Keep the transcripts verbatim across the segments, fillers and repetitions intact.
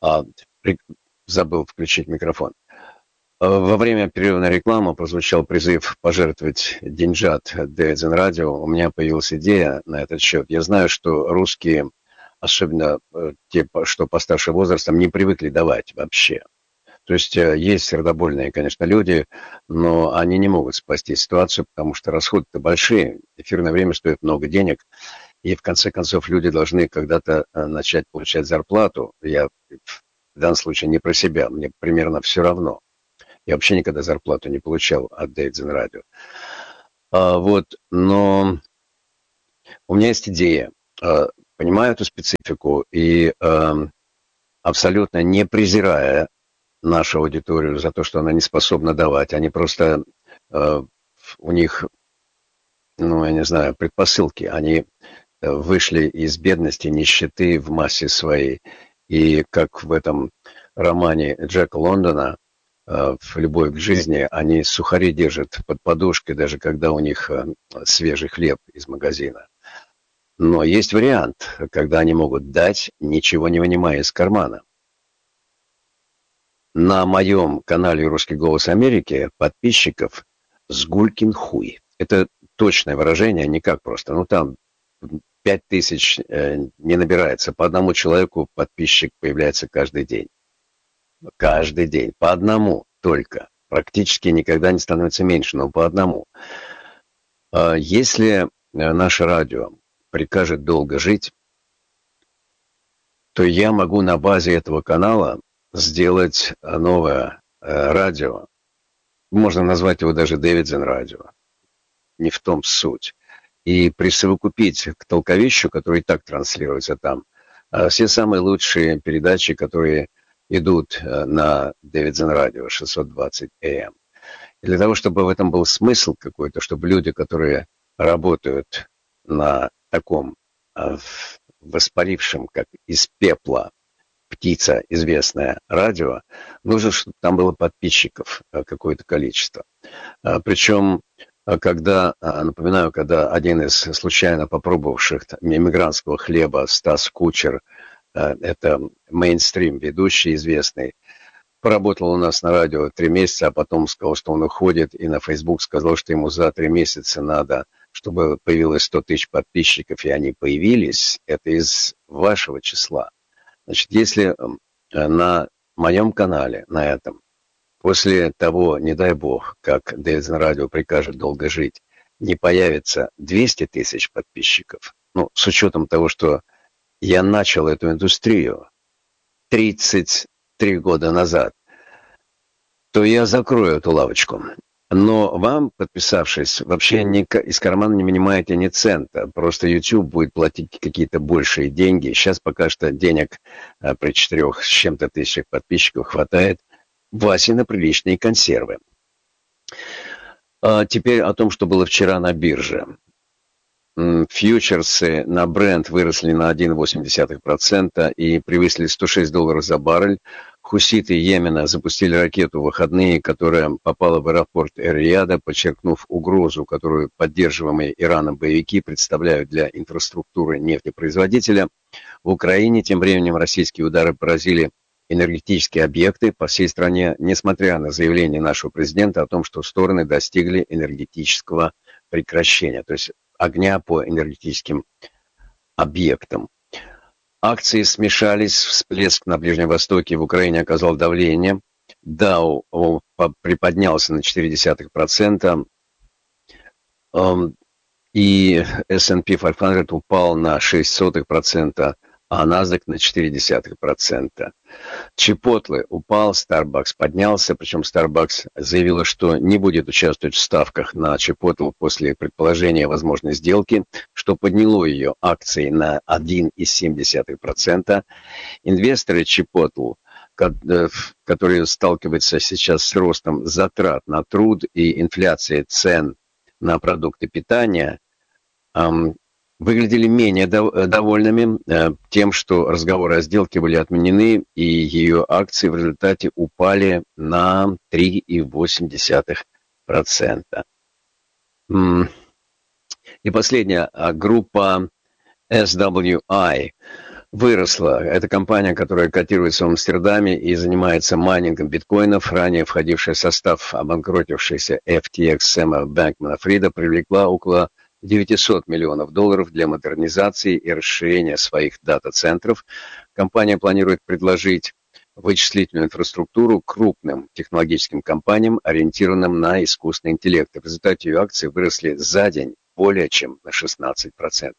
А, при- Забыл включить микрофон. А, Во время перерыва на рекламу прозвучал призыв пожертвовать деньжат Davidson Radio. У меня появилась идея на этот счет. Я знаю, что русские, особенно э, те, по- что постарше возрастом, не привыкли давать вообще. То есть э, есть сердобольные, конечно, люди, но они не могут спасти ситуацию, потому что расходы-то большие, эфирное время стоит много денег, и в конце концов люди должны когда-то э, начать получать зарплату. Я в данном случае не про себя, мне примерно все равно. Я вообще никогда зарплату не получал от Davidson Radio. А, вот, но у меня есть идея. А, понимаю эту специфику и а, абсолютно не презирая нашу аудиторию за то, что она не способна давать. Они просто, э, у них, ну, я не знаю, предпосылки. Они э, вышли из бедности, нищеты в массе своей. И как в этом романе Джека Лондона э, в «Любовь к жизни», они сухари держат под подушкой, даже когда у них э, свежий хлеб из магазина. Но есть вариант, когда они могут дать, ничего не вынимая из кармана. На моем канале «Русский голос Америки» подписчиков с гулькин хуй. Это точное выражение, не как просто. Ну, там пять тысяч э, не набирается. По одному человеку подписчик появляется каждый день. Каждый день. По одному только. Практически никогда не становится меньше, но по одному. А если э, наше радио прикажет долго жить, то я могу на базе этого канала сделать новое э, радио. Можно назвать его даже Davidson радио. Не в том суть. И присовокупить к толковищу, который и так транслируется там, а, все самые лучшие передачи, которые идут э, на Davidson радио шестьсот двадцать эй эм. И для того, чтобы в этом был смысл какой-то, чтобы люди, которые работают на таком э, в- воспарившем, как из пепла, птица известная радио, нужно, чтобы там было подписчиков э, какое-то количество. А, Причем, а, когда, а, напоминаю, когда один из случайно попробовавших т- иммигрантского хлеба, Стас Кучер, а, это мейнстрим ведущий известный, поработал у нас на радио три месяца, а потом сказал, что он уходит, и на Facebook сказал, что ему за три месяца надо, чтобы появилось сто тысяч подписчиков, и они появились, это из вашего числа. Значит, если м, э, на моем канале, на этом, после того, не дай бог, как Davidson Radio прикажет долго жить, не появится двести тысяч подписчиков, ну, с учетом того, что я начал эту индустрию тридцать три года назад, то я закрою эту лавочку. Но вам, подписавшись, вообще ни, из кармана не вынимаете ни цента. Просто YouTube будет платить какие-то большие деньги. Сейчас пока что денег а, при четырех с чем-то тысячах подписчиков хватает Васе на приличные консервы. А теперь о том, что было вчера на бирже. М, Фьючерсы на бренд выросли на один целых восемь десятых процента и превысили сто шесть долларов за баррель. Хуситы Йемена запустили ракету в выходные, которая попала в аэропорт Эр-Рияда, подчеркнув угрозу, которую поддерживаемые Ираном боевики представляют для инфраструктуры нефтепроизводителя. В Украине тем временем российские удары поразили энергетические объекты по всей стране, несмотря на заявление нашего президента о том, что стороны достигли энергетического прекращения, то есть огня по энергетическим объектам. Акции смешались, всплеск на Ближнем Востоке, в Украине оказал давление. Дау приподнялся на четыре десятых процента, и эс энд пи пятьсот упал на шесть сотых процента, а NASDAQ на четыре десятых процента. Чипотле упал, Starbucks поднялся, причем Starbucks заявила, что не будет участвовать в ставках на Чипотл после предположения возможной сделки, что подняло ее акции на один целых семь десятых процента. Инвесторы Чипотл, которые сталкиваются сейчас с ростом затрат на труд и инфляцией цен на продукты питания, выглядели менее довольными тем, что разговоры о сделке были отменены, и ее акции в результате упали на три целых восемь десятых процента. И последняя группа эс дабл ю ай. выросла. Это компания, которая котируется в Амстердаме и занимается майнингом биткоинов. Ранее входившая в состав обанкротившейся эф ти экс Сэма Бэнкмана-Фрида привлекла около девятьсот миллионов долларов для модернизации и расширения своих дата-центров. Компания планирует предложить вычислительную инфраструктуру крупным технологическим компаниям, ориентированным на искусственный интеллект. В результате ее акции выросли за день более чем на шестнадцать процентов.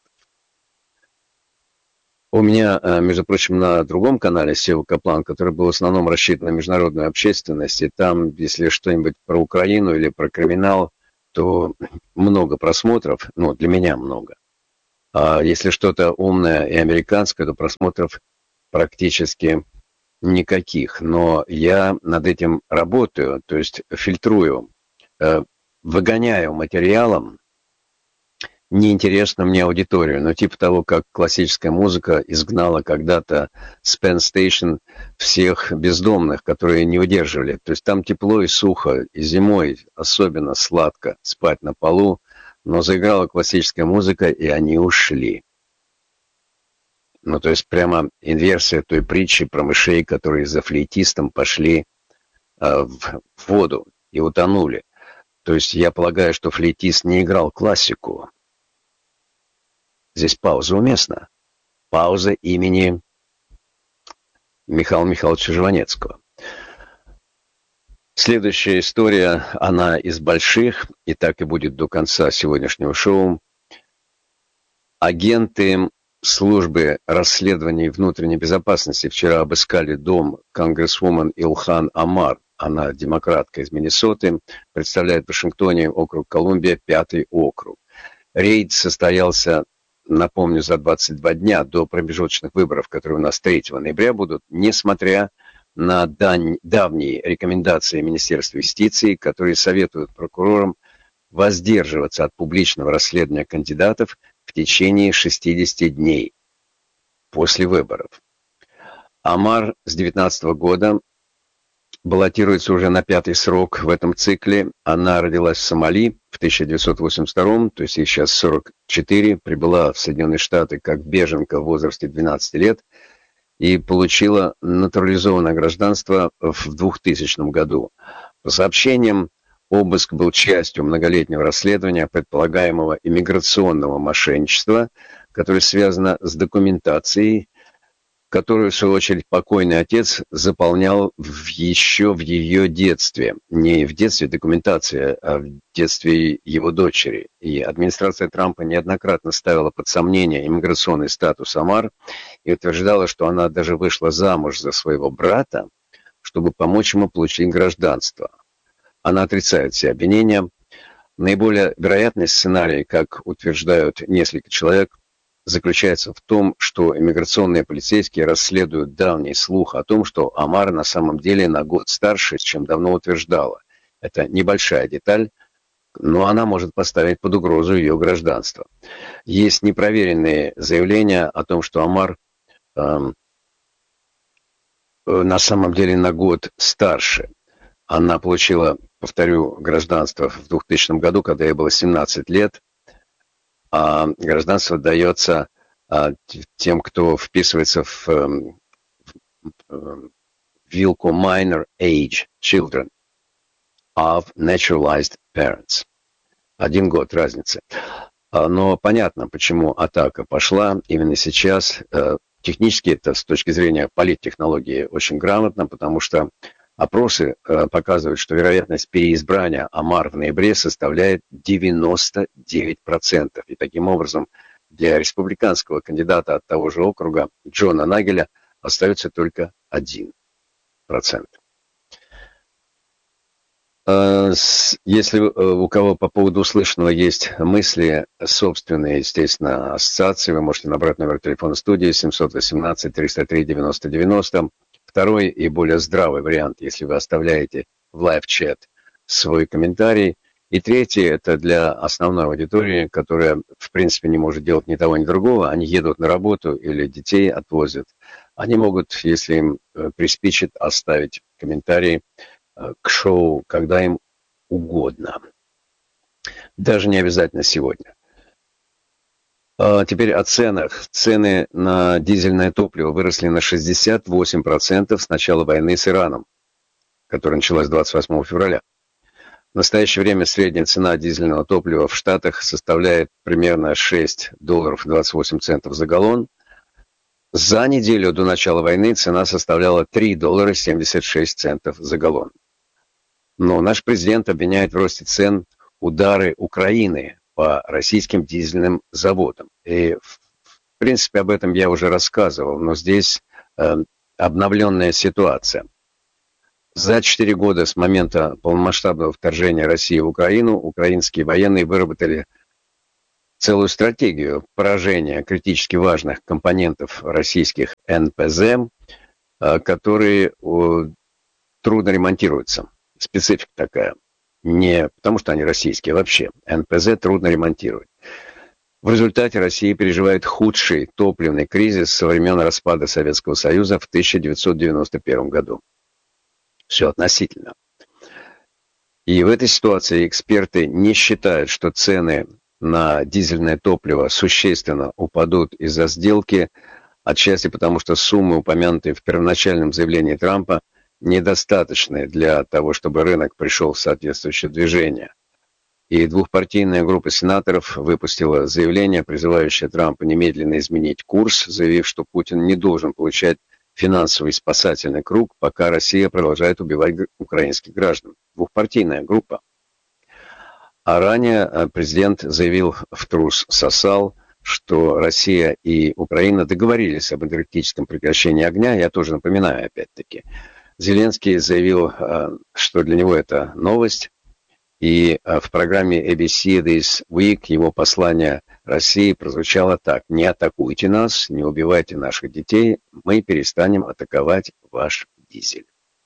У меня, между прочим, на другом канале Сева Каплан, который был в основном рассчитан на международную общественность, и там, если что-нибудь про Украину или про криминал, то много просмотров, ну, для меня много. А если что-то умное и американское, то просмотров практически никаких. Но я над этим работаю, то есть фильтрую, выгоняю материалом неинтересно мне аудиторию, но типа того, как классическая музыка изгнала когда-то с Penn Station всех бездомных, которые не выдерживали. То есть там тепло и сухо, и зимой особенно сладко спать на полу, но заиграла классическая музыка, и они ушли. Ну, то есть прямо инверсия той притчи про мышей, которые за флейтистом пошли э, в воду и утонули. То есть я полагаю, что флейтист не играл классику. Здесь пауза уместна. Пауза имени Михаила Михайловича Жванецкого. Следующая история, она из больших, и так и будет до конца сегодняшнего шоу. Агенты службы расследований внутренней безопасности вчера обыскали дом конгрессвумен Илхан Омар. Она демократка из Миннесоты, представляет в Вашингтоне округ Колумбия, пятый округ. Рейд состоялся, напомню, за двадцать два дня до промежуточных выборов, которые у нас третьего ноября будут, несмотря на дань, давние рекомендации Министерства юстиции, которые советуют прокурорам воздерживаться от публичного расследования кандидатов в течение шестидесяти дней после выборов. Омар с две тысячи девятнадцатого года баллотируется уже на пятый срок в этом цикле. Она родилась в Сомали в тысяча девятьсот восемьдесят втором, то есть ей сейчас сорок четыре, прибыла в Соединенные Штаты как беженка в возрасте двенадцати лет и получила натурализованное гражданство в двухтысячном году. По сообщениям, обыск был частью многолетнего расследования предполагаемого иммиграционного мошенничества, которое связано с документацией, которую, в свою очередь, покойный отец заполнял в еще в ее детстве. Не в детстве документация, а в детстве его дочери. И администрация Трампа неоднократно ставила под сомнение иммиграционный статус Омар и утверждала, что она даже вышла замуж за своего брата, чтобы помочь ему получить гражданство. Она отрицает все обвинения. Наиболее вероятный сценарий, как утверждают несколько человек, заключается в том, что иммиграционные полицейские расследуют давний слух о том, что Омар на самом деле на год старше, чем давно утверждала. Это небольшая деталь, но она может поставить под угрозу ее гражданство. Есть непроверенные заявления о том, что Омар э, на самом деле на год старше. Она получила, повторю, гражданство в двухтысячном году, когда ей было семнадцать лет. А гражданство дается а, тем, кто вписывается в, в, в вилку minor age children of naturalized parents. Один год разницы. Но понятно, почему атака пошла именно сейчас. Технически это с точки зрения политтехнологии очень грамотно, потому что опросы э, показывают, что вероятность переизбрания Омар в ноябре составляет девяносто девять процентов. И таким образом для республиканского кандидата от того же округа Джона Нагеля остается только один процент. Э, с, если э, у кого по поводу услышанного есть мысли, собственные, естественно, ассоциации, вы можете набрать номер телефона студии семь один восемь триста три девяносто девяносто. Второй и более здравый вариант, если вы оставляете в лайв-чат свой комментарий. И третий, это для основной аудитории, которая, в принципе, не может делать ни того, ни другого. Они едут на работу или детей отвозят. Они могут, если им приспичит, оставить комментарий к шоу, когда им угодно. Даже не обязательно сегодня. А теперь о ценах. Цены на дизельное топливо выросли на шестьдесят восемь процентов с начала войны с Ираном, которая началась двадцать восьмого февраля. В настоящее время средняя цена дизельного топлива в Штатах составляет примерно шесть долларов двадцать восемь центов за галлон. За неделю до начала войны цена составляла три доллара семьдесят шесть центов за галлон. Но наш президент обвиняет в росте цен удары Украины по российским дизельным заводам. И, в принципе, об этом я уже рассказывал, но здесь э, обновленная ситуация. За четыре года с момента полномасштабного вторжения России в Украину украинские военные выработали целую стратегию поражения критически важных компонентов российских эн пэ зэ, которые трудно ремонтируются. Специфика такая. Не потому, что они российские, а вообще. эн пэ зэ трудно ремонтировать. В результате Россия переживает худший топливный кризис со времен распада Советского Союза в тысяча девятьсот девяносто первом году. Все относительно. И в этой ситуации эксперты не считают, что цены на дизельное топливо существенно упадут из-за сделки, отчасти потому, что суммы, упомянутые в первоначальном заявлении Трампа, недостаточны для того, чтобы рынок пришел в соответствующее движение. И двухпартийная группа сенаторов выпустила заявление, призывающее Трампа немедленно изменить курс, заявив, что Путин не должен получать финансовый спасательный круг, пока Россия продолжает убивать украинских граждан. Двухпартийная группа. А ранее президент заявил в трус сосал, что Россия и Украина договорились об энергетическом прекращении огня. Я тоже напоминаю, опять-таки. Зеленский заявил, что для него это новость. И в программе эй би си This Week его послание России прозвучало так: «Не атакуйте нас, не убивайте наших детей, мы перестанем атаковать ваш дизель».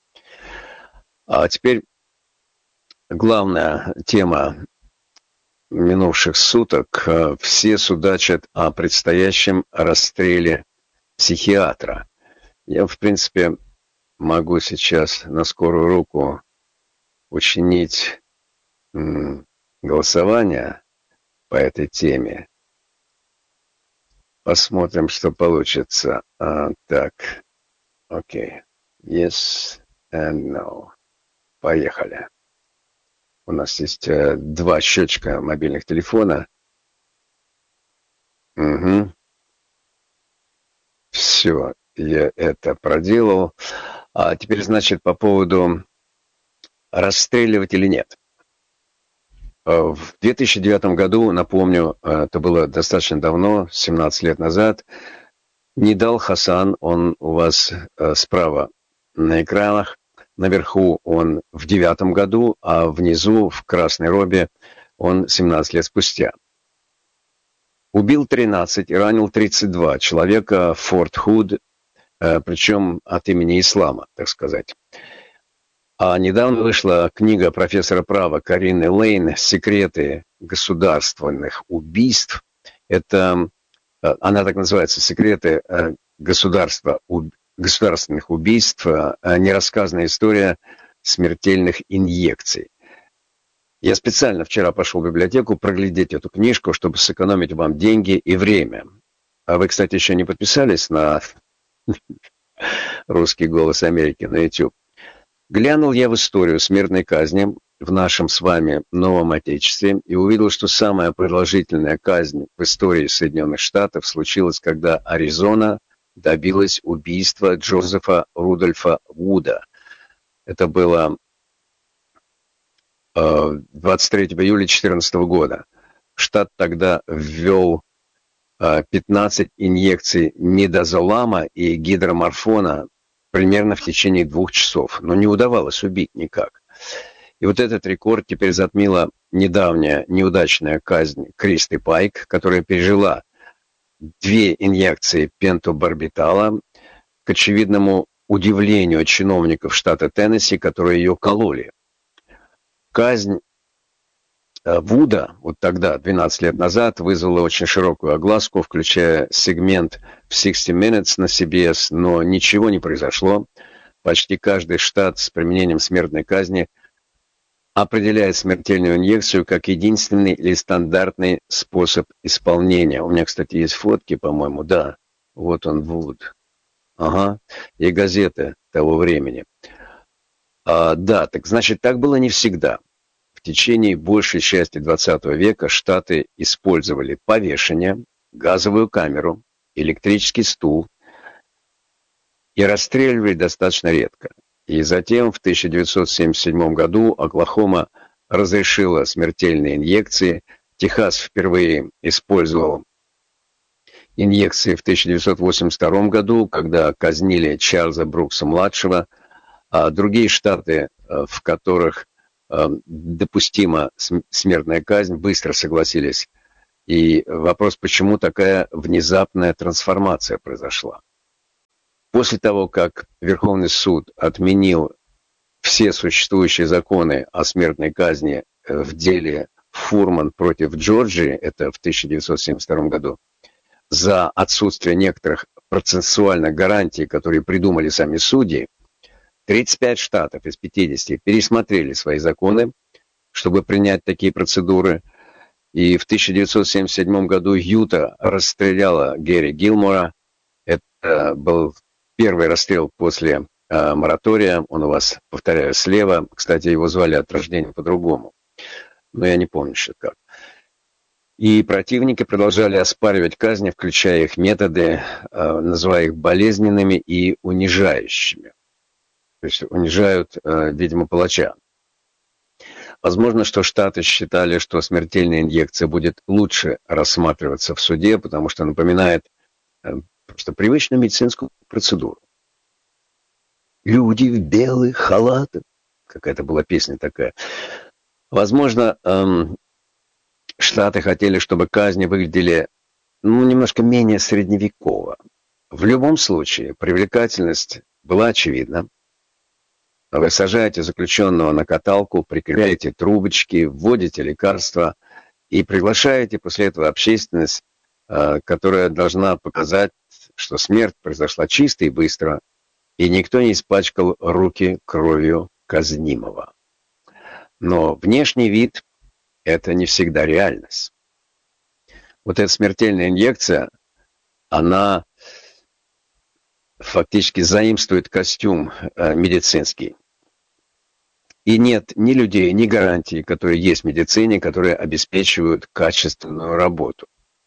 А теперь главная тема минувших суток. Все судачат о предстоящем расстреле психиатра. Я, в принципе, могу сейчас на скорую руку учинить м, голосование по этой теме. Посмотрим, что получится. А, так, окей. Yes and no. Поехали. У нас есть э, два счетчика мобильных телефона. Угу. Все, я это проделал. А теперь, значит, по поводу расстреливать или нет. В две тысячи девятом году, напомню, это было достаточно давно, семнадцать лет назад, Нидал Хасан, он у вас э, справа на экранах, наверху он в девятом году, а внизу в красной робе он семнадцать лет спустя. Убил тринадцать и ранил тридцать два человека в Форт Худ, э, причем от имени ислама, так сказать. А недавно вышла книга профессора права Карины Лейн «Секреты государственных убийств». Это, она так называется, «Секреты государства, государственных убийств. Нерассказанная история смертельных инъекций». Я специально вчера пошел в библиотеку проглядеть эту книжку, чтобы сэкономить вам деньги и время. А вы, кстати, еще не подписались на «Русский голос Америки» на YouTube. Глянул я в историю смертной казни в нашем с вами новом Отечестве и увидел, что самая продолжительная казнь в истории Соединенных Штатов случилась, когда Аризона добилась убийства Джозефа Рудольфа Вуда. Это было э, двадцать третьего июля две тысячи четырнадцатого года. Штат тогда ввел э, пятнадцать инъекций мидазолама и гидроморфона примерно в течение двух часов, но не удавалось убить никак. И вот этот рекорд теперь затмила недавняя неудачная казнь Кристи Пайк, которая пережила две инъекции пентобарбитала, к очевидному удивлению чиновников штата Теннесси, которые ее кололи. Казнь Вуда, вот тогда, двенадцать лет назад, вызвала очень широкую огласку, включая сегмент в шестьдесят минутс на си би эс, но ничего не произошло. Почти каждый штат с применением смертной казни определяет смертельную инъекцию как единственный или стандартный способ исполнения. У меня, кстати, есть фотки, по-моему, да. Вот он, Вуд. Ага. И газеты того времени. А, да, так значит, так было не всегда. В течение большей части двадцатого века Штаты использовали повешение, газовую камеру, электрический стул и расстреливали достаточно редко. И затем в тысяча девятьсот семьдесят седьмом году Оклахома разрешила смертельные инъекции. Техас впервые использовал инъекции в тысяча девятьсот восемьдесят втором году, когда казнили Чарльза Брукса-младшего. А другие штаты, в которых допустима смертная казнь, быстро согласились. И вопрос, почему такая внезапная трансформация произошла. После того, как Верховный суд отменил все существующие законы о смертной казни в деле Фурман против Джорджии, это в тысяча девятьсот семьдесят втором году, за отсутствие некоторых процессуальных гарантий, которые придумали сами судьи, тридцать пять штатов из пятидесяти пересмотрели свои законы, чтобы принять такие процедуры. И в тысяча девятьсот семьдесят седьмом году Юта расстреляла Гэри Гилмора. Это был первый расстрел после э, моратория. Он у вас, повторяю, слева. Кстати, его звали от рождения по-другому. Но я не помню, что как. И противники продолжали оспаривать казни, включая их методы, э, называя их болезненными и унижающими. То есть унижают, э, видимо, палача. Возможно, что штаты считали, что смертельная инъекция будет лучше рассматриваться в суде, потому что напоминает э, просто привычную медицинскую процедуру. «Люди в белых халатах». Какая-то была песня такая. Возможно, эм, штаты хотели, чтобы казни выглядели ну, немножко менее средневеково. В любом случае, привлекательность была очевидна. Вы сажаете заключенного на каталку, прикрепляете трубочки, вводите лекарства и приглашаете после этого общественность, которая должна показать, что смерть произошла чисто и быстро, и никто не испачкал руки кровью казнимого. Но внешний вид – это не всегда реальность. Вот эта смертельная инъекция, она фактически заимствует костюм медицинский. И нет ни людей, ни гарантий, которые есть в медицине, которые обеспечивают качественную работу.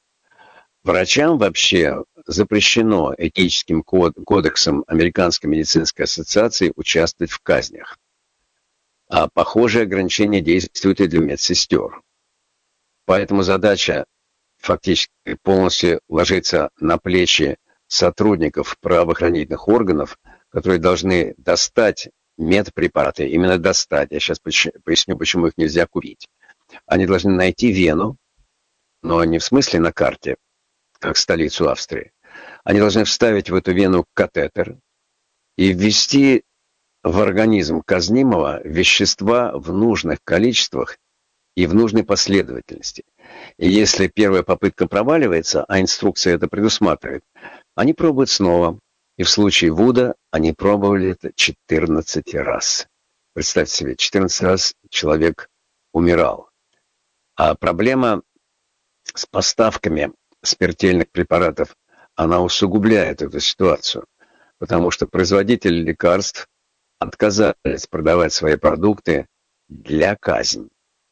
Врачам вообще запрещено этическим кодексом Американской медицинской ассоциации участвовать в казнях. А похожие ограничения действуют и для медсестер. Поэтому задача фактически полностью ложится на плечи сотрудников правоохранительных органов, которые должны достать медпрепараты, именно достать. Я сейчас поясню, почему их нельзя курить. Они должны найти вену, но не в смысле на карте, как столицу Австрии. Они должны вставить в эту вену катетер и ввести в организм казнимого вещества в нужных количествах и в нужной последовательности. И если первая попытка проваливается, а инструкция это предусматривает, они пробуют снова. И в случае Вуда они пробовали это четырнадцать раз. Представьте себе, четырнадцать раз человек умирал. А проблема с поставками смертельных препаратов, она усугубляет эту ситуацию. Потому что производители лекарств отказались продавать свои продукты для казни.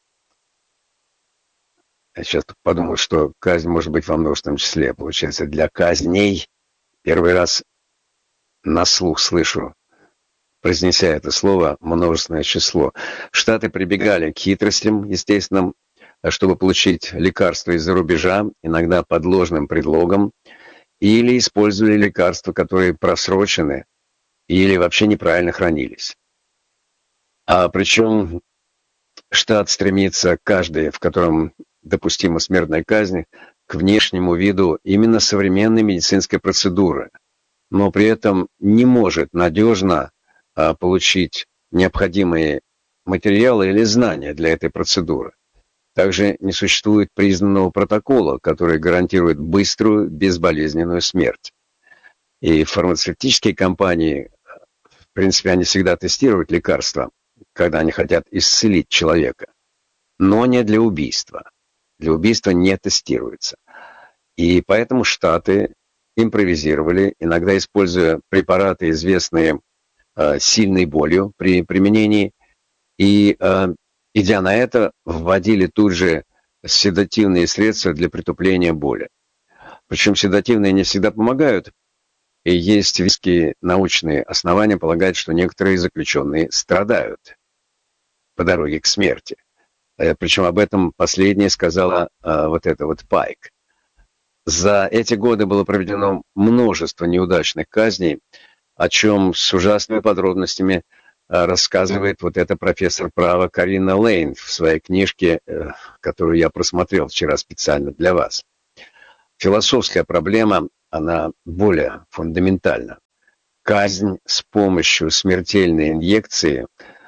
Я сейчас подумал, что казнь может быть во множественном числе. Получается, для казней первый раз на слух слышу, произнеся это слово, множественное число. Штаты прибегали к хитростям, естественно, чтобы получить лекарства из-за рубежа, иногда под ложным предлогом, или использовали лекарства, которые просрочены, или вообще неправильно хранились. А причем штат стремится, каждый, в котором допустима смертная казнь, к внешнему виду именно современной медицинской процедуры, но при этом не может надежно а, получить необходимые материалы или знания для этой процедуры. Также не существует признанного протокола, который гарантирует быструю, безболезненную смерть. И фармацевтические компании, в принципе, они всегда тестируют лекарства когда они хотят исцелить человека, но не для убийства. Для убийства не тестируется. И поэтому Штаты импровизировали, иногда используя препараты, известные э, сильной болью при применении, и, э, идя на это, вводили тут же седативные средства для притупления боли. Причем седативные не всегда помогают, и есть веские научные основания полагать, что некоторые заключенные страдают по дороге к смерти. Причем об этом последнее сказала а, вот эта вот Пайк. За эти годы было проведено множество неудачных казней, о чем с ужасными подробностями а, рассказывает вот эта профессор права Карина Лейн в своей книжке, э, которую я просмотрел вчера специально для вас. Философская проблема, она более фундаментальна. Казнь с помощью смертельной инъекции,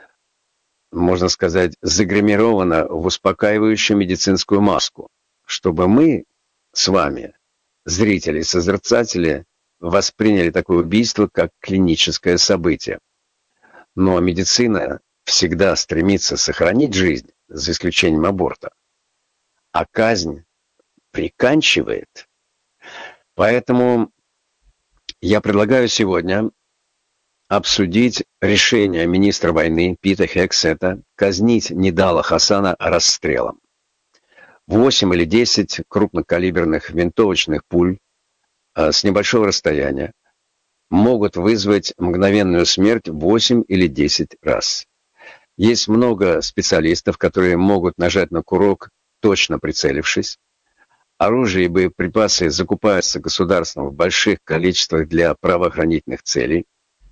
можно сказать, загримирована в успокаивающую медицинскую маску, чтобы мы с вами, зрители и созерцатели, восприняли такое убийство как клиническое событие. Но медицина всегда стремится сохранить жизнь, за исключением аборта. А казнь приканчивает. Поэтому я предлагаю сегодня обсудить решение министра войны Пита Хексета казнить Нидала Хасана расстрелом. Восемь или десять крупнокалиберных винтовочных пуль а, с небольшого расстояния могут вызвать мгновенную смерть восемь или десять раз. Есть много специалистов, которые могут нажать на курок, точно прицелившись. Оружие и боеприпасы закупаются государством в больших количествах для правоохранительных целей.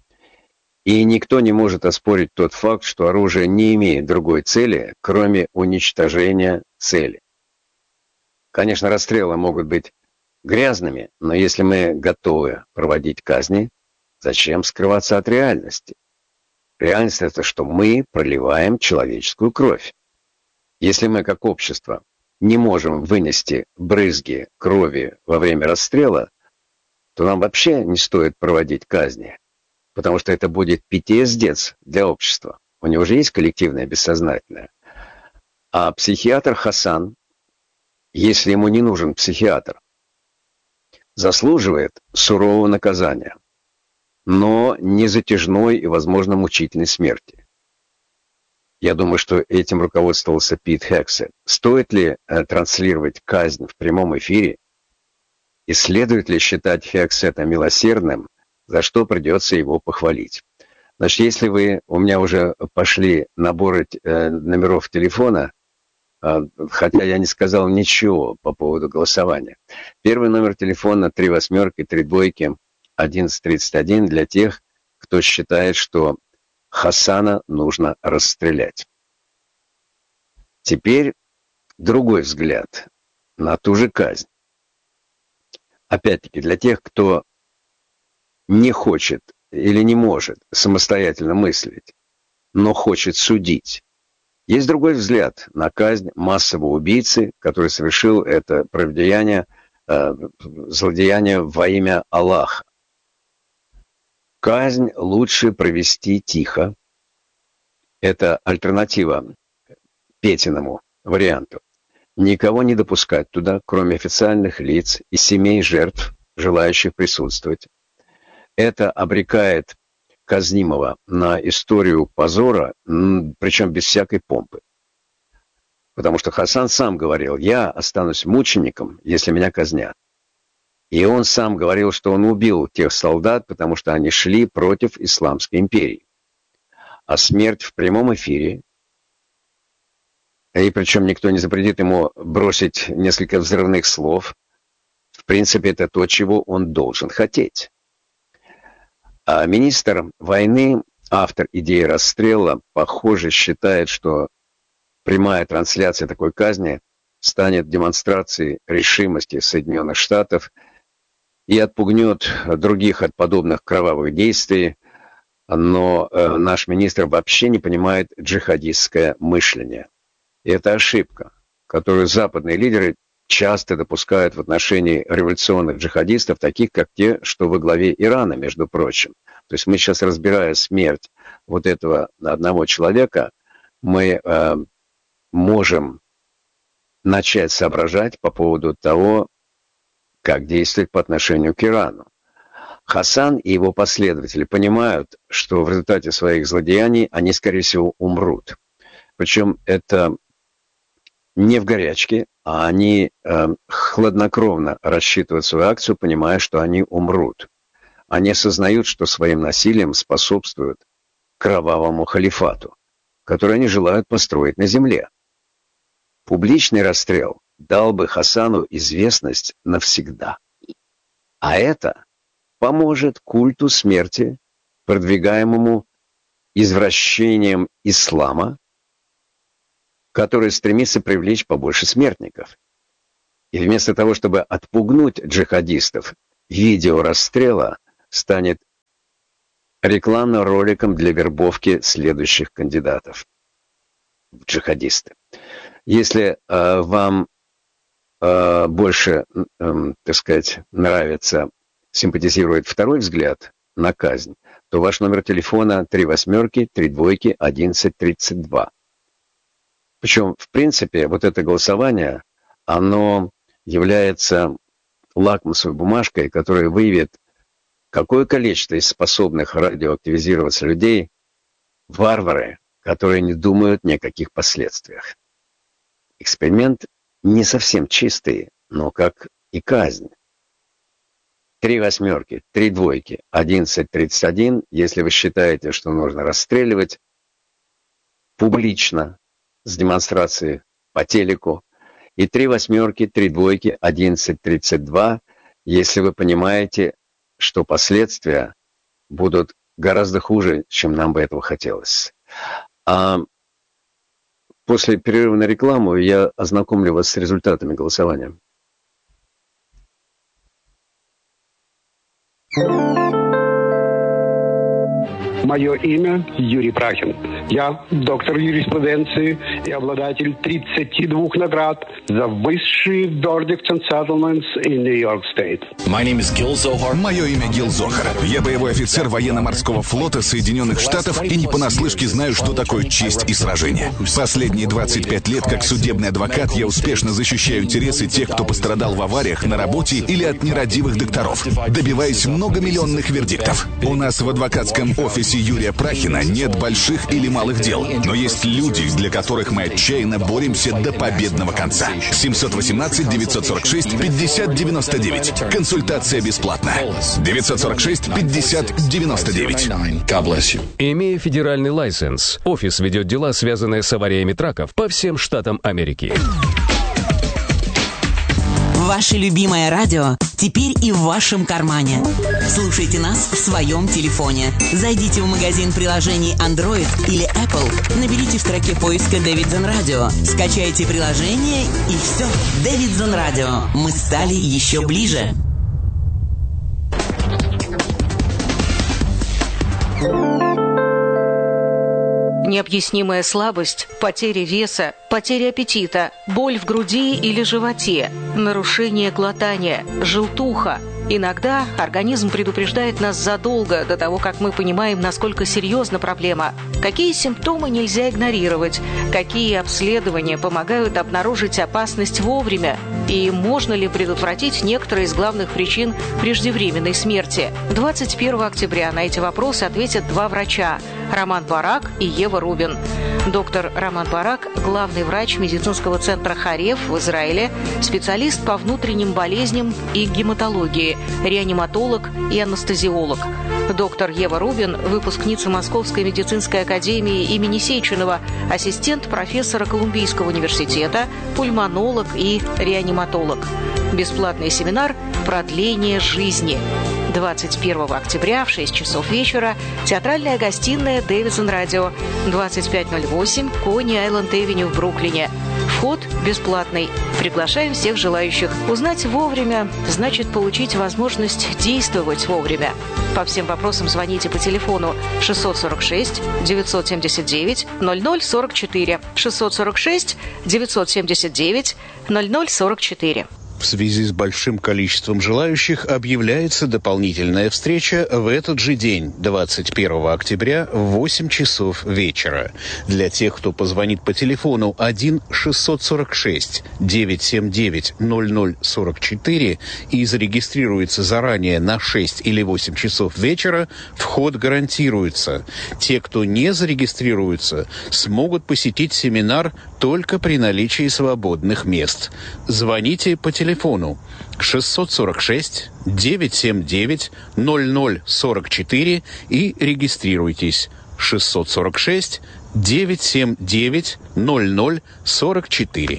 И никто не может оспорить тот факт, что оружие не имеет другой цели, кроме уничтожения цели. Конечно, расстрелы могут быть грязными, но если мы готовы проводить казни, зачем скрываться от реальности? Реальность – это что мы проливаем человеческую кровь. Если мы, как общество, не можем вынести брызги крови во время расстрела, то нам вообще не стоит проводить казни. Потому что это будет пи ти эс ди для общества. У него же есть коллективное бессознательное. А психиатр Хасан, если ему не нужен психиатр, заслуживает сурового наказания, но не затяжной и, возможно, мучительной смерти. Я думаю, что этим руководствовался Пит Хексет. Стоит ли э, транслировать казнь в прямом эфире? И следует ли считать Хексета милосердным, за что придется его похвалить? Значит, если вы, у меня уже пошли наборы э, номеров телефона, э, хотя я не сказал ничего по поводу голосования. Первый номер телефона три восьмерки, три двойки, одиннадцать тридцать один для тех, кто считает, что Хасана нужно расстрелять. Теперь другой взгляд на ту же казнь. Опять-таки, для тех, кто не хочет или не может самостоятельно мыслить, но хочет судить. Есть другой взгляд на казнь массового убийцы, который совершил это праводеяние, э, злодеяние во имя Аллаха. Казнь лучше провести тихо. Это альтернатива Петиному варианту. Никого не допускать туда, кроме официальных лиц и семей жертв, желающих присутствовать. Это обрекает казнимого на историю позора, причем без всякой помпы. Потому что Хасан сам говорил: я останусь мучеником, если меня казнят. И он сам говорил, что он убил тех солдат, потому что они шли против Исламской империи. А смерть в прямом эфире, и причем никто не запретит ему бросить несколько взрывных слов, в принципе, это то, чего он должен хотеть. А министр войны, автор идеи расстрела, похоже, считает, что прямая трансляция такой казни станет демонстрацией решимости Соединенных Штатов и отпугнет других от подобных кровавых действий, но э, наш министр вообще не понимает джихадистское мышление. И это ошибка, которую западные лидеры часто допускают в отношении революционных джихадистов, таких как те, что во главе Ирана, между прочим. То есть мы сейчас, разбирая смерть вот этого одного человека, мы э, можем начать соображать по поводу того, как действовать по отношению к Ирану. Хасан и его последователи понимают, что в результате своих злодеяний они, скорее всего, умрут. Причем это не в горячке, а они э, хладнокровно рассчитывают свою акцию, понимая, что они умрут. Они осознают, что своим насилием способствуют кровавому халифату, который они желают построить на земле. Публичный расстрел дал бы Хасану известность навсегда. А это поможет культу смерти, продвигаемому извращением ислама, который стремится привлечь побольше смертников. И вместо того, чтобы отпугнуть джихадистов, видео расстрела станет рекламным роликом для вербовки следующих кандидатов в джихадисты. Если э, вам э, больше, э, так сказать, нравится, симпатизирует второй взгляд на казнь, то ваш номер телефона три восьмерки, три двойки, одиннадцать тридцать два. Причем, в принципе, вот это голосование, оно является лакмусовой бумажкой, которая выявит, какое количество из способных радиоактивизироваться людей варвары, которые не думают ни о каких последствиях. Эксперимент не совсем чистый, но как и казнь. Три восьмерки, три двойки, одиннадцать тридцать один, если вы считаете, что нужно расстреливать публично, с демонстрацией по телеку, и три восьмерки, три двойки, одиннадцать тридцать два, если вы понимаете, что последствия будут гораздо хуже, чем нам бы этого хотелось. А после перерыва на рекламу я ознакомлю вас с результатами голосования. Мое имя Юрий Прахин. Я доктор юриспруденции и обладатель тридцати двух наград за высшие verdicts and settlements in New York State. Мое имя Гил Зохар. Я боевой офицер военно-морского флота Соединенных Штатов и не понаслышке знаю, что такое честь и сражение. Последние двадцать пять лет как судебный адвокат я успешно защищаю интересы тех, кто пострадал в авариях на работе или от нерадивых докторов, добиваясь многомиллионных вердиктов. У нас в адвокатском офисе Юрия Прахина нет больших или малых дел, но есть люди, для которых мы отчаянно боремся до победного конца. семьсот восемнадцать девятьсот сорок шесть пятьдесят девяносто девять. Консультация бесплатная. девятьсот сорок шесть пятьдесят девяносто девять. Имея федеральный лайсенс, офис ведет дела, связанные с авариями траков по всем штатам Америки. Ваше любимое радио теперь и в вашем кармане. Слушайте нас в своем телефоне. Зайдите в магазин приложений Android или Apple, наберите в строке поиска Davidson Radio, скачайте приложение и все. Davidson Radio. Мы стали еще ближе. Необъяснимая слабость, потеря веса, потеря аппетита, боль в груди или животе, нарушение глотания, желтуха. Иногда организм предупреждает нас задолго до того, как мы понимаем, насколько серьезна проблема. Какие симптомы нельзя игнорировать, какие обследования помогают обнаружить опасность вовремя, и можно ли предотвратить некоторые из главных причин преждевременной смерти. двадцать первого октября на эти вопросы ответят два врача – Роман Барак и Ева Рубин. Доктор Роман Барак – главный врач медицинского центра Хареф в Израиле, специалист по внутренним болезням и гематологии, реаниматолог и анестезиолог. Доктор Ева Рубин – выпускница Московской медицинской академии имени Сеченова, ассистент профессора Колумбийского университета, пульмонолог и реаниматолог. Бесплатный семинар «Продление жизни». двадцать первого октября в шесть часов вечера театральная гостиная Davidson Radio, двадцать пять ноль восемь Кони-Айленд-Эвеню в Бруклине. Вход бесплатный. Приглашаем всех желающих. Узнать вовремя значит получить возможность действовать вовремя. По всем вопросам звоните по телефону шестьсот сорок шесть девятьсот семьдесят девять ноль ноль сорок четыре, шестьсот сорок шесть девятьсот семьдесят девять ноль ноль сорок четыре. В связи с большим количеством желающих объявляется дополнительная встреча в этот же день, двадцать первого октября, в восемь часов вечера. Для тех, кто позвонит по телефону один шестьсот сорок шесть девятьсот семьдесят девять ноль ноль сорок четыре и зарегистрируется заранее на шесть или восемь часов вечера, вход гарантируется. Те, кто не зарегистрируется, смогут посетить семинар только при наличии свободных мест. Звоните по телефону. телефону шестьсот сорок шесть девятьсот семьдесят девять ноль ноль сорок четыре и регистрируйтесь. шестьсот сорок шесть девятьсот семьдесят девять ноль ноль сорок четыре.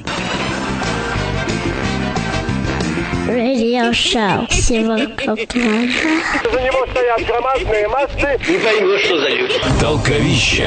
Радиошоу. Сегодня за него стоят громадные массы. Не поймешь, что за люди. Толковище.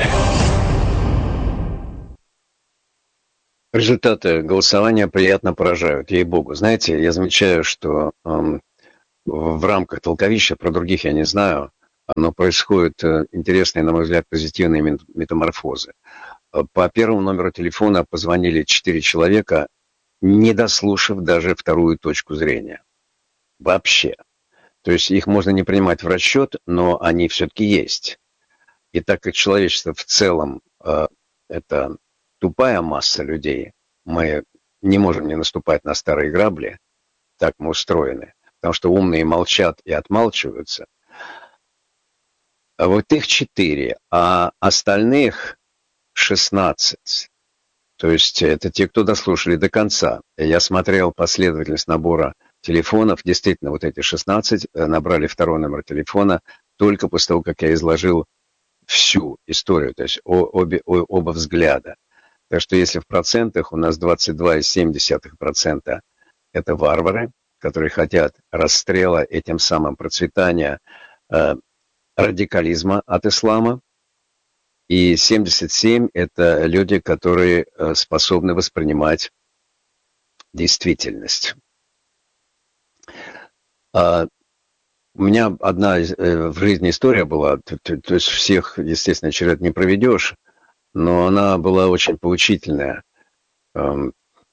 Результаты голосования приятно поражают, ей-богу. Знаете, я замечаю, что эм, в рамках толковища, про других я не знаю, но происходят э, интересные, на мой взгляд, позитивные метаморфозы. По первому номеру телефона позвонили четыре человека, не дослушав даже вторую точку зрения. Вообще. То есть их можно не принимать в расчет, но они все-таки есть. И так как человечество в целом э, это... тупая масса людей, мы не можем не наступать на старые грабли, так мы устроены, потому что умные молчат и отмалчиваются. А вот их четыре, а остальных шестнадцать. То есть это те, кто дослушали до конца. Я смотрел последовательность набора телефонов, действительно, вот эти шестнадцать набрали второй номер телефона только после того, как я изложил всю историю, то есть обе, оба взгляда. Так что если в процентах у нас двадцать два целых семь десятых процента это варвары, которые хотят расстрела и тем самым процветания э, радикализма от ислама, и семьдесят семь это люди, которые э, способны воспринимать действительность. А, у меня одна э, в жизни история была, то, то, то есть всех, естественно, через это не проведешь, но она была очень поучительная. Было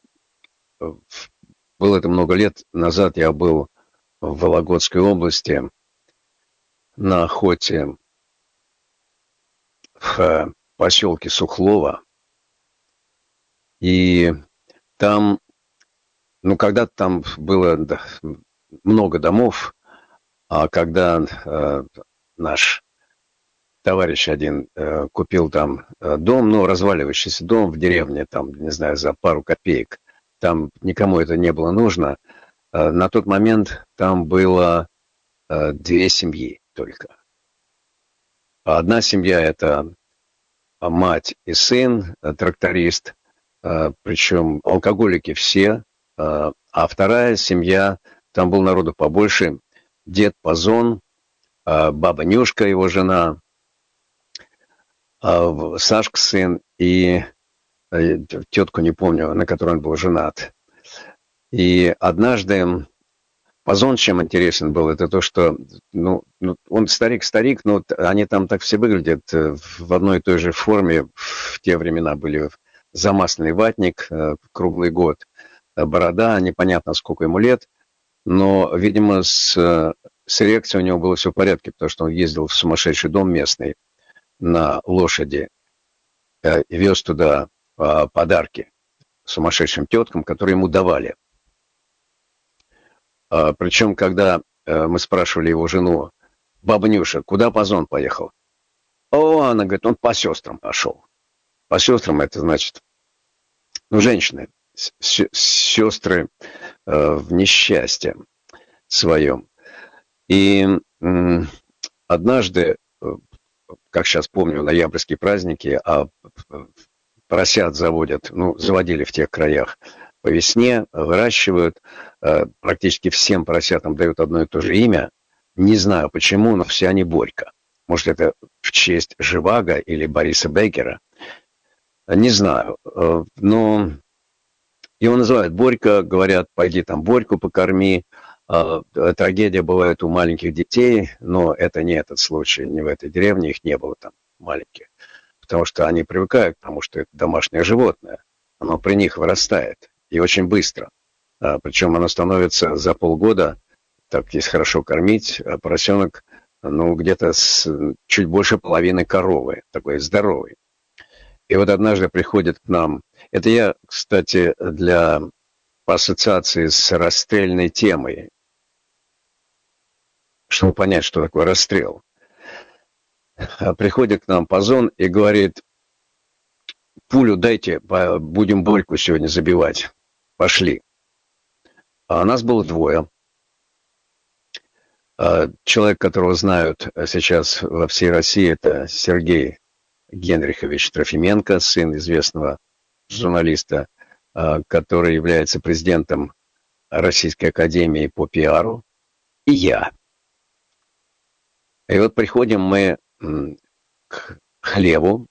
это много лет назад, я был в Вологодской области на охоте в поселке Сухлово. И там, ну, когда-то там было много домов, а когда э, наш товарищ один э, купил там э, дом, ну, разваливающийся дом в деревне, там, не знаю, за пару копеек. Там никому это не было нужно. Э, на тот момент там было э, две семьи только. Одна семья – это мать и сын, э, тракторист, э, причем алкоголики все. Э, а вторая семья, там был народу побольше, дед Пазон, э, баба Нюшка, его жена, Сашка сын и тетку не помню, на которой он был женат. И однажды Пазон чем интересен был, это то, что ну, ну, он старик-старик, но они там так все выглядят в одной и той же форме. В те времена были замасленный ватник круглый год, борода, непонятно сколько ему лет, но, видимо, с, с реакцией у него было все в порядке, потому что он ездил в сумасшедший дом местный на лошади и вез туда подарки сумасшедшим теткам, которые ему давали. Причем, когда мы спрашивали его жену, баба Нюша, куда Пазон поехал? О, она говорит, он по сестрам пошел. По сестрам это значит, ну, женщины, сестры в несчастье своем. И однажды, как сейчас помню, ноябрьские праздники, а поросят заводят, ну, заводили в тех краях по весне, выращивают, практически всем поросятам дают одно и то же имя, Не знаю почему, но все они Борька. Может, это в честь Живаго или Бориса Беккера. Не знаю. Но его называют Борька, говорят, пойди там Борьку покорми. Трагедия бывает у маленьких детей, но это не этот случай, не в этой деревне, их не было там маленьких. Потому что они привыкают к тому, что это домашнее животное. Оно при них вырастает, и очень быстро. Причем оно становится за полгода, так если хорошо кормить, поросенок, ну, где-то с чуть больше половины коровы, такой здоровый. И вот однажды приходит к нам, это я, кстати, для по ассоциации с расстрельной темой, чтобы понять, что такое расстрел. Приходит к нам Пазон и говорит: пулю дайте, будем Борьку сегодня забивать. Пошли. А нас было двое. Человек, которого знают сейчас во всей России, это Сергей Генрихович Трофименко, сын известного журналиста, который является президентом Российской академии по пиару, и я. И вот приходим мы к хлеву,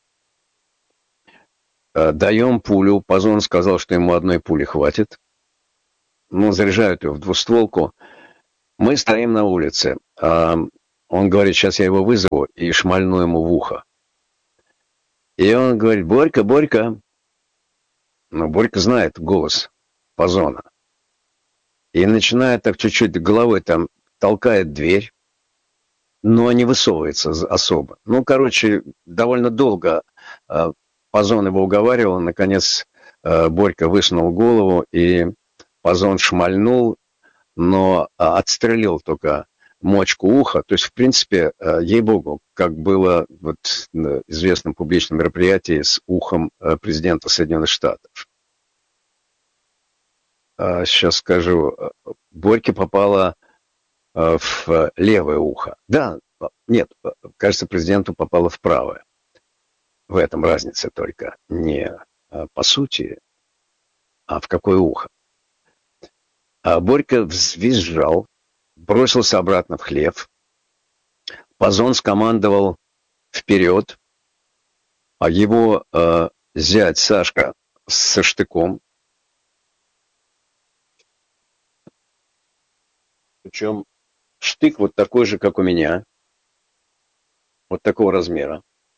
даем пулю. Пазон сказал, что ему одной пули хватит. Ну, заряжают ее в двустволку. Мы стоим на улице. Он говорит: сейчас я его вызову и шмальну ему в ухо. И он говорит: Борька, Борька. Но Борька знает голос Пазона. И начинает так чуть-чуть головой там, толкает дверь, но не высовывается особо. Ну, короче, довольно долго Пазон его уговаривал. Наконец Борька высунул голову, и Пазон шмальнул, но отстрелил только мочку уха. То есть, в принципе, ей-богу, как было вот на известном публичном мероприятии с ухом президента Соединенных Штатов. Сейчас скажу. Борьке попало в левое ухо. Да, нет, кажется, президенту попало в правое. В этом разница только. Не по сути, а в какое ухо. А Борька взвизжал, бросился обратно в хлев. Пазон скомандовал вперед, а его э, зять Сашка со штыком. Причем штык вот такой же, как у меня. Вот такого размера.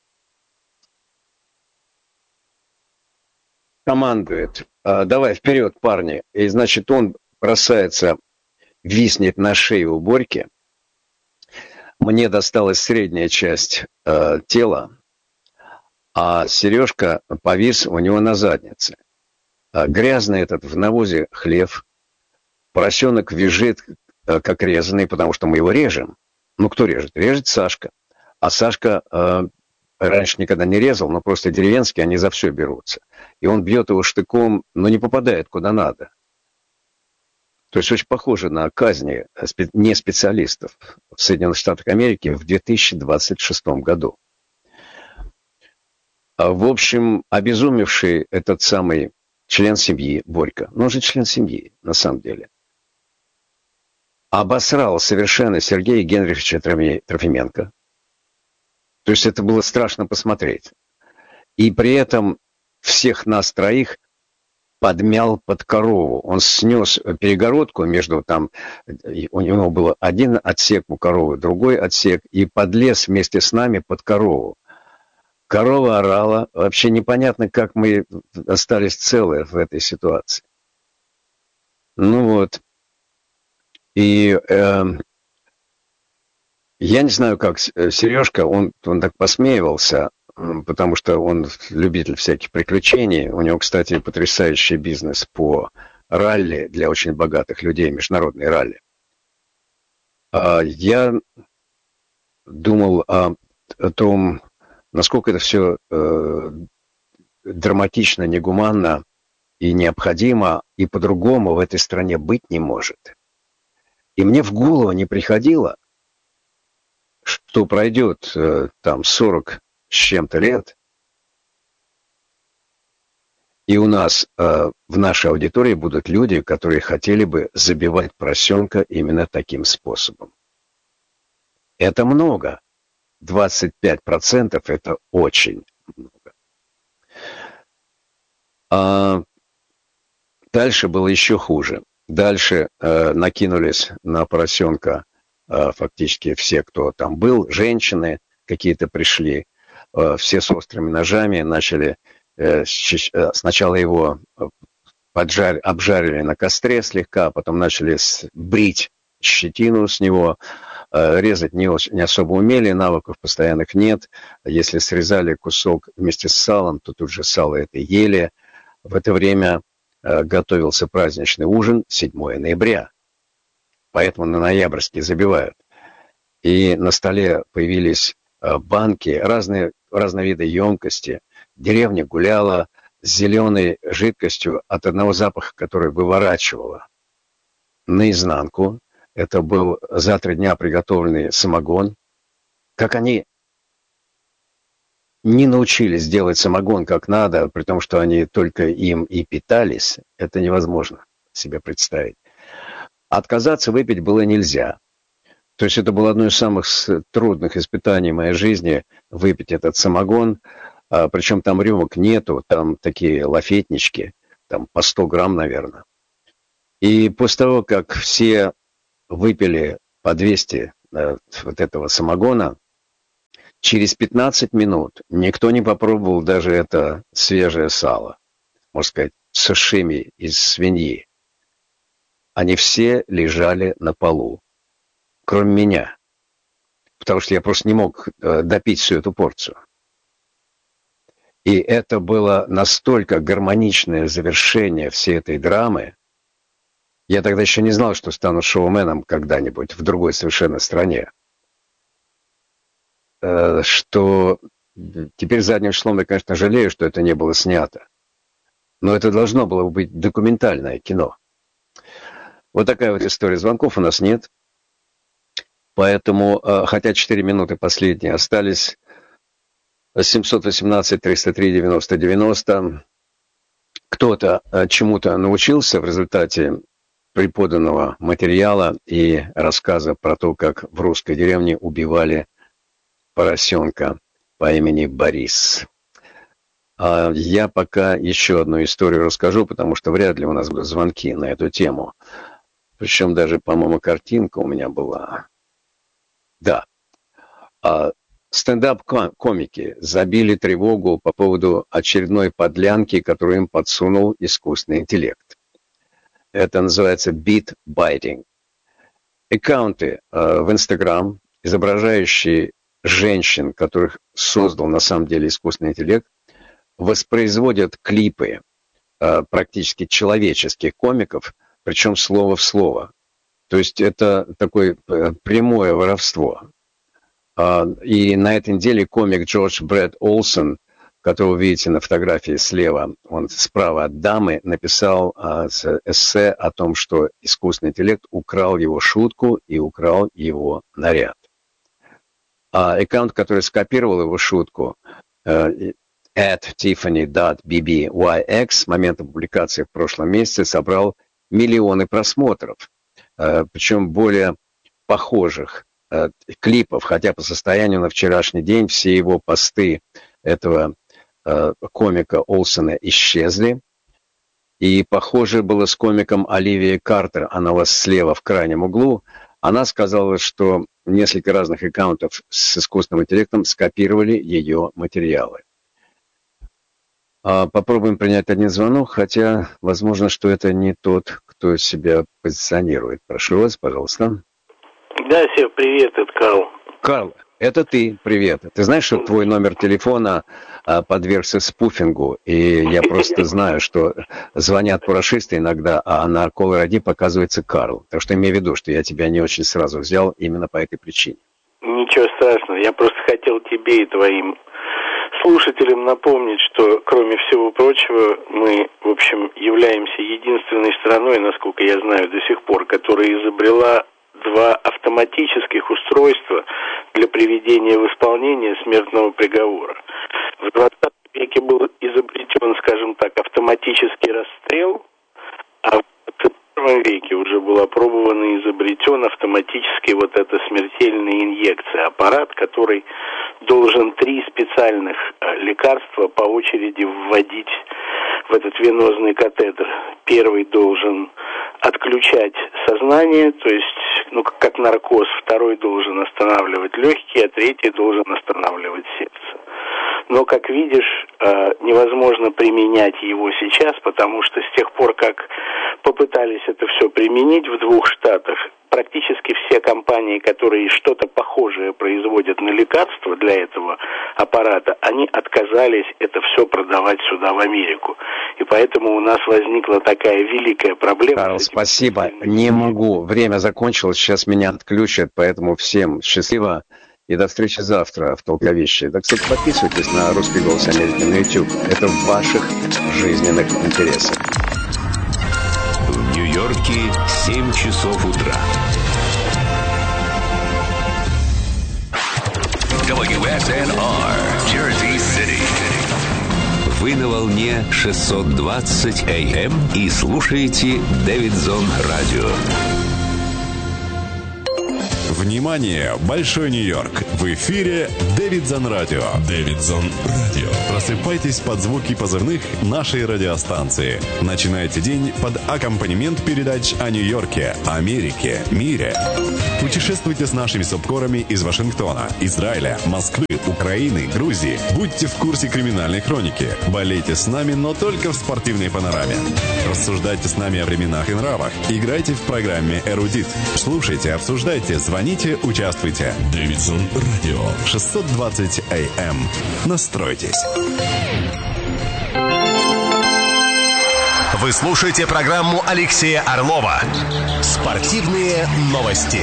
Командует: давай вперед, парни. И, значит, он бросается, виснет на шее у Борьки. Мне досталась средняя часть э, тела, а Сережка повис у него на заднице. А грязный этот в навозе хлев. Поросенок визжит, э, как резанный, потому что мы его режем. Ну, кто режет? Режет Сашка. А Сашка э, раньше никогда не резал, но просто деревенские, они за все берутся. И он бьет его штыком, но не попадает куда надо. То есть очень похоже на казни не специалистов в Соединенных Штатах Америки в две тысячи двадцать шестом году. В общем, обезумевший этот самый член семьи Борька, ну он же член семьи, на самом деле, обосрал совершенно Сергея Генриховича Трофименко. То есть это было страшно посмотреть. И при этом всех нас троих подмял под корову. Он снес перегородку между там, у него был один отсек у коровы, другой отсек, и подлез вместе с нами под корову. Корова орала. Вообще непонятно, как мы остались целы в этой ситуации. Ну вот. И э, я не знаю, как Сережка, он, он так посмеивался, потому что он любитель всяких приключений. У него, кстати, потрясающий бизнес по ралли для очень богатых людей, международные ралли. Я думал о, о том, насколько это все э, драматично, негуманно и необходимо, и по-другому в этой стране быть не может. И мне в голову не приходило, что пройдет э, там сорок с чем-то лет, и у нас э, в нашей аудитории будут люди, которые хотели бы забивать поросенка именно таким способом. Это много. двадцать пять процентов это очень много. А дальше было еще хуже. Дальше э, накинулись на поросенка э, фактически все, кто там был, женщины какие-то пришли, э, все с острыми ножами, начали э, с, э, сначала его поджар, обжарили на костре слегка, потом начали с, брить щетину с него, э, резать не, не особо умели, навыков постоянных нет. Если срезали кусок вместе с салом, то тут же сало это ели. В это время готовился праздничный ужин седьмого ноября. Поэтому на ноябрьский забивают. И на столе появились банки, разные, разные виды емкости. Деревня гуляла с зеленой жидкостью от одного запаха, который выворачивала наизнанку. Это был за три дня приготовленный самогон. Как они не научились делать самогон как надо, при том, что они только им и питались, это невозможно себе представить. Отказаться выпить было нельзя. То есть это было одно из самых трудных испытаний моей жизни, выпить этот самогон. А, причем там рюмок нету, там такие лафетнички, там по сто грамм, наверное. И после того, как все выпили по двести э, вот этого самогона, через пятнадцать минут никто не попробовал даже это свежее сало, можно сказать, сашими из свиньи. Они все лежали на полу, кроме меня, потому что я просто не мог э, допить всю эту порцию. И это было настолько гармоничное завершение всей этой драмы. Я тогда еще не знал, что стану шоуменом когда-нибудь в другой совершенно стране. Что теперь задним числом я, конечно, жалею, что это не было снято. Но это должно было быть документальное кино. Вот такая вот история. Звонков у нас нет. Поэтому, хотя четыре минуты последние остались, семьсот восемнадцать триста три девяносто девяносто. Кто-то чему-то научился в результате преподанного материала и рассказа про то, как в русской деревне убивали поросенка по имени Борис. А я пока еще одну историю расскажу, потому что вряд ли у нас будут звонки на эту тему. Причем даже, по-моему, картинка у меня была. Да. А стендап-комики забили тревогу по поводу очередной подлянки, которую им подсунул искусственный интеллект. Это называется бит-байтинг. Аккаунты э, в Instagram, изображающие женщин, которых создал на самом деле искусственный интеллект, воспроизводят клипы э, практически человеческих комиков, причем слово в слово. То есть это такое э, прямое воровство. Э, и на этой неделе комик Джордж Брэд Олсон, которого вы видите на фотографии слева, он справа от дамы, написал э, эссе о том, что искусственный интеллект украл его шутку и украл его наряд. А аккаунт, который скопировал его шутку, at tiffany dot b b y x с момента публикации в прошлом месяце собрал миллионы просмотров, причем более похожих клипов, хотя по состоянию на вчерашний день все его посты этого комика Олсона исчезли. И похоже было с комиком Оливией Картер, она у вас слева в крайнем углу. Она сказала, что несколько разных аккаунтов с искусственным интеллектом скопировали ее материалы. Попробуем принять один звонок, хотя возможно, что это не тот, кто себя позиционирует. Прошу вас, пожалуйста. Да, всем привет, это Карл. Карл, это ты, привет. Ты знаешь, что твой номер телефона а, подвергся спуфингу, и я просто знаю, что звонят парашисты иногда, а на Caller ай ди показывается Карл. Так что имей в виду, что я тебя не очень сразу взял именно по этой причине. Ничего страшного, я просто хотел тебе и твоим слушателям напомнить, что, кроме всего прочего, мы, в общем, являемся единственной страной, насколько я знаю до сих пор, которая изобрела два автоматических устройства для приведения в исполнение смертного приговора. В двадцатом веке был изобретен, скажем так, автоматический расстрел, а в двадцать первом веке уже был опробован и изобретен автоматически вот эта смертельная инъекция. Аппарат, который должен три специальных лекарства по очереди вводить в этот венозный катетер. Первый должен отключать сознание, то есть, ну, как наркоз. Второй должен останавливать легкие, а третий должен останавливать сердце. Но, как видишь, невозможно применять его сейчас, потому что с тех пор, как попытались это все применить в двух штатах, практически все компании, которые что-то похожее производят на лекарства для этого аппарата, они отказались это все продавать сюда, в Америку. И поэтому у нас возникла такая великая проблема. Карл, спасибо. Не могу. Время закончилось. Сейчас меня отключат, поэтому всем счастливо. И до встречи завтра в Толковище. Так, кстати, подписывайтесь на «Русский голос Америки» на YouTube. Это в ваших жизненных интересах. В Нью-Йорке семь часов утра. дабл ю эс эн ар, Jersey City. Вы на волне шестьсот двадцать эй эм и слушаете Дэвидсон Радио. Внимание! Большой Нью-Йорк! В эфире Дэвидсон Радио. Дэвидсон Радио. Просыпайтесь под звуки позывных нашей радиостанции. Начинайте день под аккомпанемент передач о Нью-Йорке, Америке, мире. Путешествуйте с нашими субкорами из Вашингтона, Израиля, Москвы, Украины, Грузии. Будьте в курсе криминальной хроники. Болейте с нами, но только в спортивной панораме. Рассуждайте с нами о временах и нравах. Играйте в программе «Эрудит». Слушайте, обсуждайте, звоните, участвуйте. Дэвидсон Радио. шестьсот двадцать эй эм. Настройтесь. Вы слушаете программу Алексея Орлова «Спортивные новости».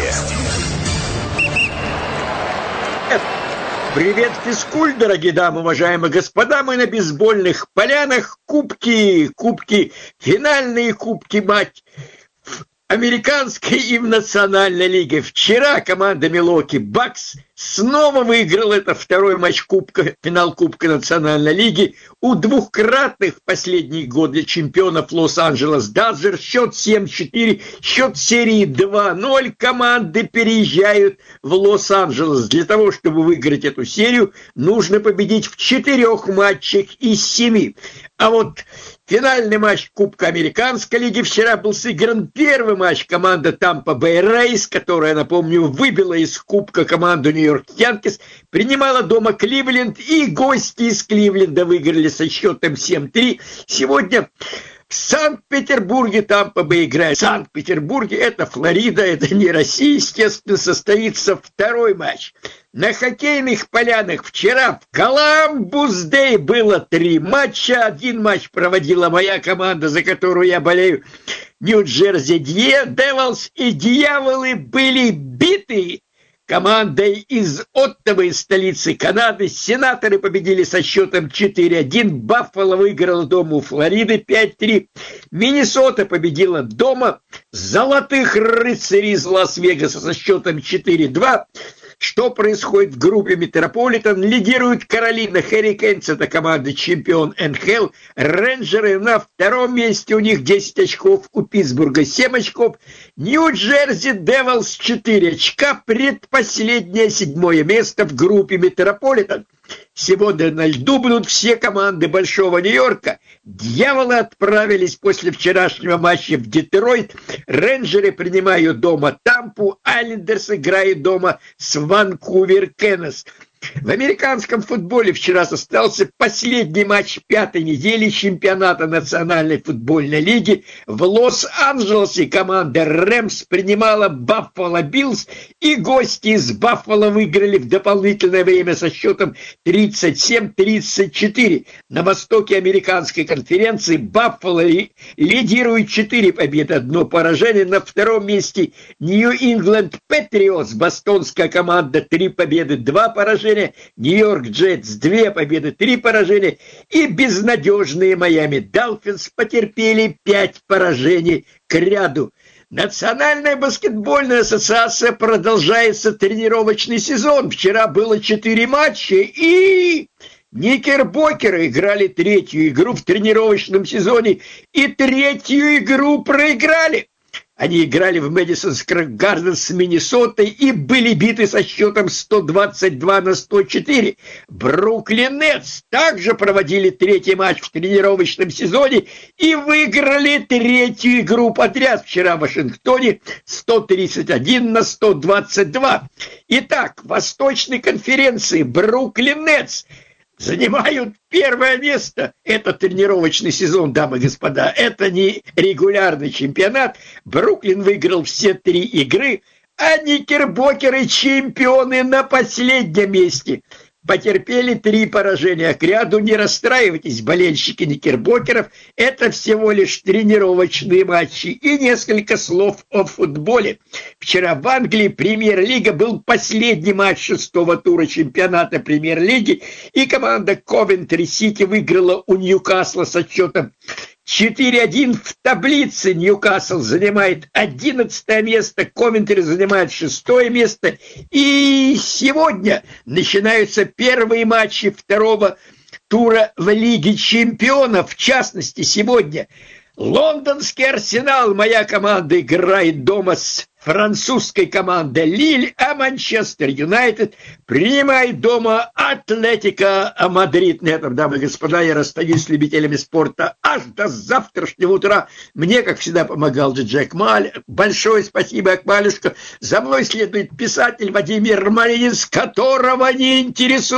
Привет, физкульт, дорогие дамы, уважаемые господа. Мы на бейсбольных полянах. Кубки, кубки, финальные кубки, мать, в американской и в национальной лиге. Вчера команда Милуоки Бакс снова выиграла. Это второй матч кубка, финал Кубка Национальной лиги. У двухкратных в последние годы чемпионов Лос-Анджелес Даджерс счет семь четыре, счет серии два ноль. Команды переезжают в Лос-Анджелес. Для того, чтобы выиграть эту серию, нужно победить в четырех матчах из семи. А вот финальный матч Кубка Американской лиги вчера был сыгран. Первый матч команда Тампа Бэй Рейс, которая, напомню, выбила из Кубка команду Нью-Йорк Янкис, принимала дома Кливленд, и гости из Кливленда выиграли со счетом семь три. Сегодня в Санкт-Петербурге Тампа Бэй играет. В Санкт-Петербурге, это Флорида, это не Россия, естественно, состоится второй матч. На хоккейных полянах вчера в Коламбус-Дэй было три матча. Один матч проводила моя команда, за которую я болею, Нью-Джерси Девилс, и Дьяволы были биты командой из Оттавы, из столицы Канады. Сенаторы победили со счетом четыре один. Баффало выиграла дома у Флориды пять три. Миннесота победила дома Золотых рыцарей из Лас-Вегаса со счетом четыре два. Что происходит в группе Метрополитен? Лидирует Каролина Херрикейнс, это команда чемпион эн ха эл. Рейнджеры на втором месте, у них десять очков, у Питтсбурга семь очков. Нью-Джерси Девилс четыре очка, предпоследнее седьмое место в группе Метрополитен. Сегодня на льду будут все команды Большого Нью-Йорка. Дьяволы отправились после вчерашнего матча в Детройт. Рейнджеры принимают дома Тампу. Айлендерс играет дома с Ванкувер Кеннес. В американском футболе вчера состоялся последний матч пятой недели чемпионата Национальной футбольной лиги. В Лос-Анджелесе команда Рэмс принимала Баффало Биллс, и гости из Баффало выиграли в дополнительное время со счетом тридцать семь тридцать четыре. На востоке американской конференции Баффало лидирует четыре победы, одно поражение. На втором месте Нью-Ингланд Патриотс, бостонская команда, три победы, два поражения. Нью-Йорк Джетс, две победы, три поражения. И безнадежные Майами Долфинс потерпели пять поражений к ряду. Национальная баскетбольная ассоциация, продолжается тренировочный сезон. Вчера было четыре матча, и Никербокеры играли третью игру в тренировочном сезоне, и третью игру проиграли. Они играли в Мэдисон Сквер Гарден с Миннесотой и были биты со счетом сто двадцать два на сто четыре. Бруклин Нетс также проводили третий матч в тренировочном сезоне и выиграли третью игру подряд вчера в Вашингтоне сто тридцать один на сто двадцать два. Итак, в Восточной конференции Бруклин Нетс занимают первое место. Это тренировочный сезон, дамы и господа. Это не регулярный чемпионат. Бруклин выиграл все три игры, а Никербокеры чемпионы на последнем месте. Потерпели три поражения к ряду. Не расстраивайтесь, болельщики Никербокеров. Это всего лишь тренировочные матчи. И несколько слов о футболе. Вчера в Англии Премьер-лига был последний матч шестого тура чемпионата Премьер-лиги. И команда Ковентри-Сити выиграла у Ньюкасла со счетом четыре один. В таблице Ньюкасл занимает одиннадцатое место, Ковентри занимает шестое место. И сегодня начинаются первые матчи второго тура в Лиге чемпионов. В частности, сегодня лондонский Арсенал, моя команда, играет дома с французской командой Лиль, а Манчестер Юнайтед принимает дома Атлетико Мадрид. На этом, дамы и господа, я расстаюсь с любителями спорта аж до завтрашнего утра. Мне, как всегда, помогал диджей Акмаль. Большое спасибо, Акмалюшка. За мной следует писатель Владимир Малинин, с которого не интересует